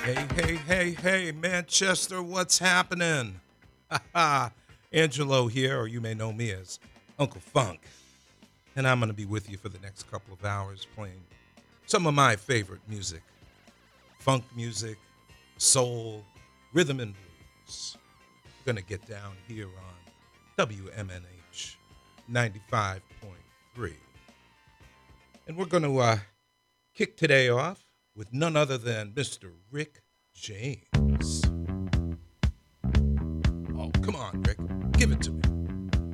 Hey, Manchester, what's happening? Angelo here, or you may know me as Uncle Funk. And I'm going to be with you for the next couple of hours playing some of my favorite music funk music, soul, rhythm and blues. We're going to get down here on WMNH 95.3. And we're going to kick today off with none other than Mr. Rick James.